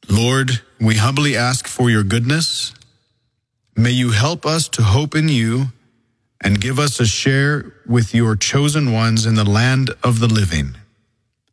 Lord, we humbly ask for your goodness. May you help us to hope in you and give us a share with your chosen ones in the land of the living.